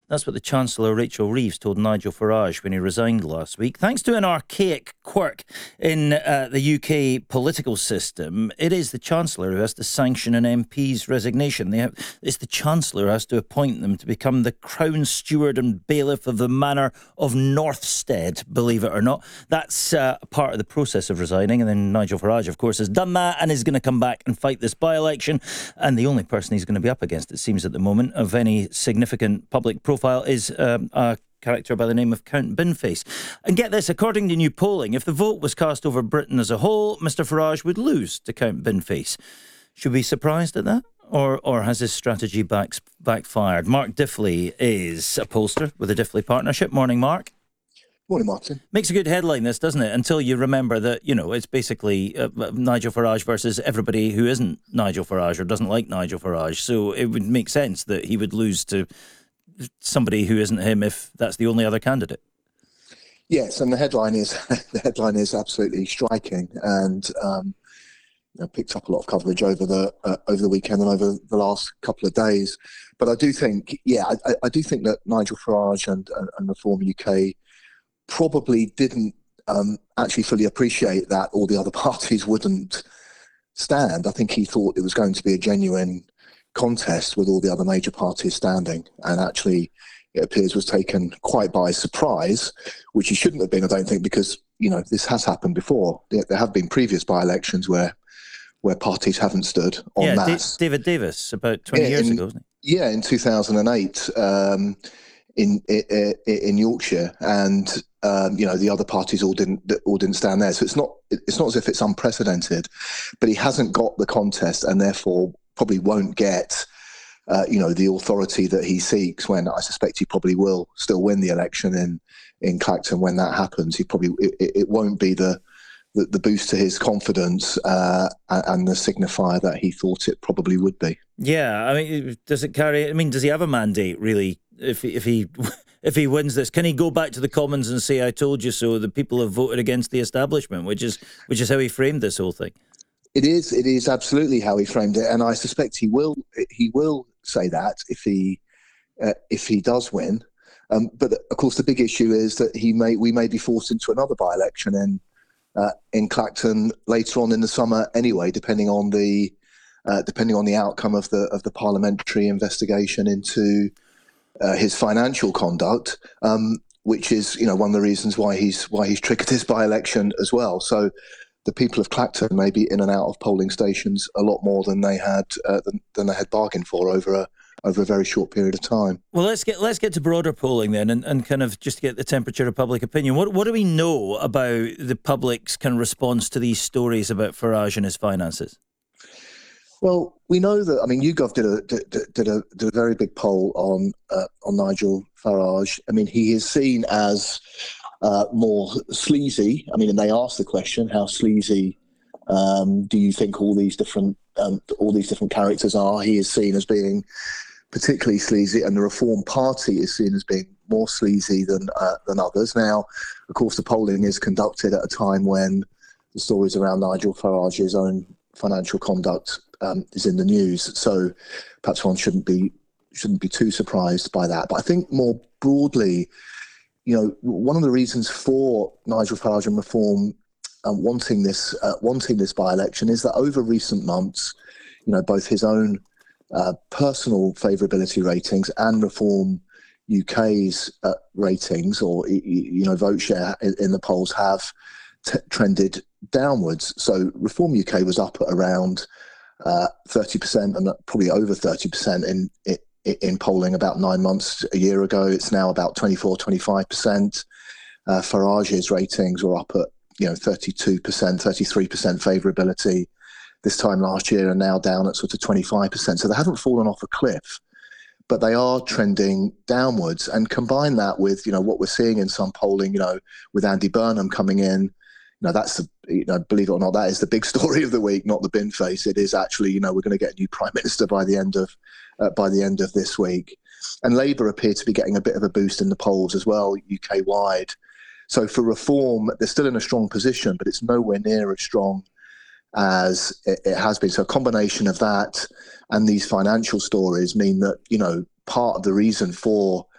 That's what the Chancellor, Rachel Reeves, told Nigel Farage when he resigned last week. Thanks to an archaic quirk in the UK political system, it is the Chancellor who has to sanction an MP's resignation. It's the Chancellor who has to appoint them to become the Crown Steward and Bailiff of the Manor of Northstead, believe it or not. That's part of the process of resigning. And then Nigel Farage, of course, has done that and is going to come back and fight this by-election. And the only person he's going to be up against, it seems at the moment, of any significant public profile is a character by the name of Count Binface. And get this, according to new polling, if the vote was cast over Britain as a whole, Mr Farage would lose to Count Binface. Should we be surprised at that? Or has his strategy backfired? Mark Diffley is a pollster with the Diffley Partnership. Morning, Mark. Morning, Martin. Makes a good headline, this, doesn't it? Until you remember that, it's basically Nigel Farage versus everybody who isn't Nigel Farage or doesn't like Nigel Farage. So it would make sense that he would lose to somebody who isn't him if that's the only other candidate. Yes, and the headline is absolutely striking, and picked up a lot of coverage over the weekend and over the last couple of days. But I do think, I do think that Nigel Farage and Reform UK probably didn't actually fully appreciate that all the other parties wouldn't stand. I think he thought it was going to be a genuine contest with all the other major parties standing, and actually it appears was taken quite by surprise, which he shouldn't have been, I don't think, because this has happened before. There have been previous by-elections where parties haven't stood en masse. David Davis about 20 years ago, wasn't he? Yeah, in 2008 in Yorkshire, and the other parties all didn't stand there. So it's not as if it's unprecedented, but he hasn't got the contest, and therefore probably won't get the authority that he seeks. When I suspect he probably will still win the election in Clacton when that happens. It won't be the boost to his confidence and the signifier that he thought it probably would be. Yeah, I mean, does he have a mandate really? If he wins this, can he go back to the Commons and say, "I told you so"? The people have voted against the establishment, which is how he framed this whole thing. It is absolutely how he framed it, and I suspect he will say that if he does win. But of course, the big issue is that we may be forced into another by-election in Clacton later on in the summer, anyway, depending on the outcome of the parliamentary investigation into his financial conduct, which is one of the reasons why he's triggered this by-election as well. So the people of Clacton may be in and out of polling stations a lot more than they had bargained for over a very short period of time. Well, let's get to broader polling then, and kind of just get the temperature of public opinion. What do we know about the public's kind of response to these stories about Farage and his finances? Well, we know that. I mean, YouGov did a very big poll on Nigel Farage. I mean, he is seen as more sleazy. I mean, and they asked the question, how sleazy do you think all these different characters are? He is seen as being particularly sleazy, and the Reform Party is seen as being more sleazy than others. Now, of course, the polling is conducted at a time when the stories around Nigel Farage's own financial conduct is in the news. So perhaps one shouldn't be too surprised by that. But I think more broadly, one of the reasons for Nigel Farage and Reform wanting this by-election is that over recent months, both his own personal favourability ratings and Reform UK's ratings, or vote share in the polls, have trended downwards. So Reform UK was up at around 30% and probably over 30% in polling about 9 months a year ago. It's now about 24-25%. Farage's ratings were up at 32%, 33% favourability this time last year, and now down at sort of 25%. So they haven't fallen off a cliff, but they are trending downwards. And combine that with what we're seeing in some polling, with Andy Burnham coming in. That's believe it or not, that is the big story of the week, not the bin face. It is actually, we're going to get a new prime minister by the end of this week. And Labour appear to be getting a bit of a boost in the polls as well, UK wide. So for Reform, they're still in a strong position, but it's nowhere near as strong as it has been. So a combination of that and these financial stories mean that, part of the reason for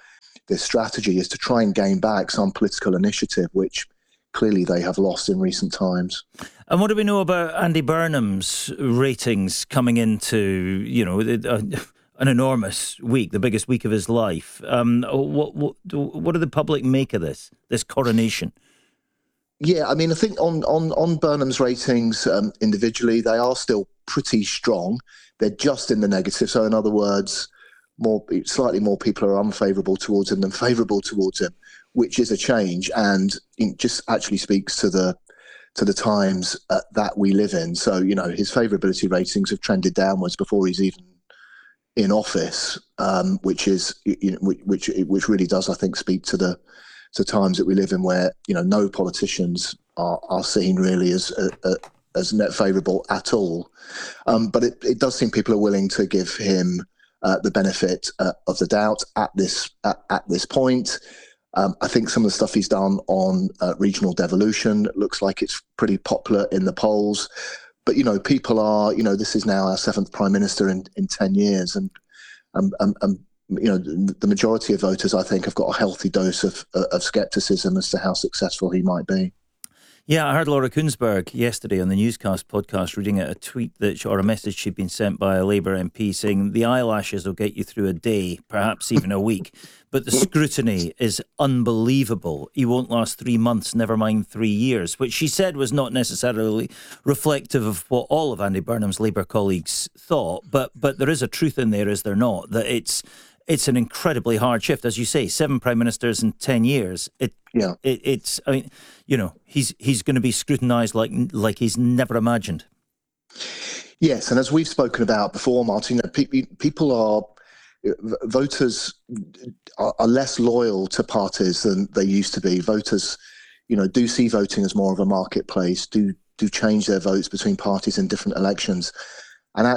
this strategy is to try and gain back some political initiative, which clearly they have lost in recent times. And what do we know about Andy Burnham's ratings coming into, an enormous week, the biggest week of his life? What do the public make of this coronation? Yeah, I mean, I think on Burnham's ratings individually, they are still pretty strong. They're just in the negative. So in other words, slightly more people are unfavourable towards him than favourable towards him, which is a change, and it just actually speaks to the times that we live in. So, his favourability ratings have trended downwards before he's even in office, which really does, I think, speak to the times that we live in, where no politicians are seen really as net favourable at all. But it does seem people are willing to give him the benefit of the doubt at this point. I think some of the stuff he's done on regional devolution looks like it's pretty popular in the polls. But, people are, this is now our 7th Prime Minister in 10 years. And the majority of voters, I think, have got a healthy dose of scepticism as to how successful he might be. Yeah, I heard Laura Kuenssberg yesterday on the Newscast podcast reading out a message she'd been sent by a Labour MP saying the eyelashes will get you through a day, perhaps even a week, but the scrutiny is unbelievable. You won't last 3 months, never mind 3 years, which she said was not necessarily reflective of what all of Andy Burnham's Labour colleagues thought, but there is a truth in there, is there not, that it's an incredibly hard shift. As you say, 7 prime ministers in 10 years. He's going to be scrutinised like he's never imagined. Yes, and as we've spoken about before, Martin, voters are less loyal to parties than they used to be. Voters, do see voting as more of a marketplace, do change their votes between parties in different elections.